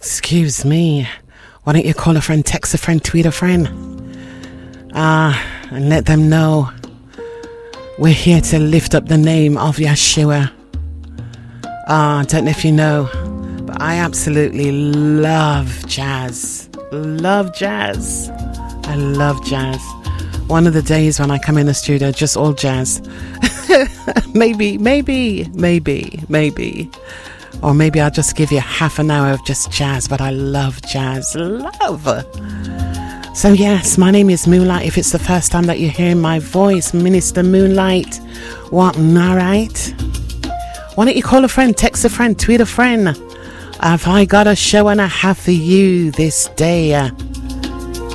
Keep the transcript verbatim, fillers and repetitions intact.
Excuse me. Why don't you call a friend, text a friend, tweet a friend? Ah, uh, and let them know we're here to lift up the name of Yeshua. Ah, uh, I don't know if you know, but I absolutely love jazz. Love jazz. I love jazz. One of the days when I come in the studio, just all jazz. maybe, maybe, maybe, maybe. Or maybe I'll just give you half an hour of just jazz, but I love jazz. Love. So yes, my name is Moonlight. If it's the first time that you're hearing my voice, Minister Moonlight. What, alright? Why don't you call a friend, text a friend, tweet a friend? Have I got a show and a half for you this day?